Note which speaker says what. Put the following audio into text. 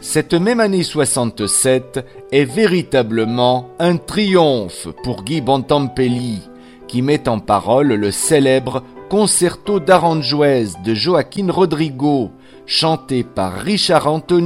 Speaker 1: Cette même année 67 est véritablement un triomphe pour Guy Bontempi, qui met en parole le célèbre Concerto d'Aranjuez de Joaquín Rodrigo, chanté par Richard Anthony.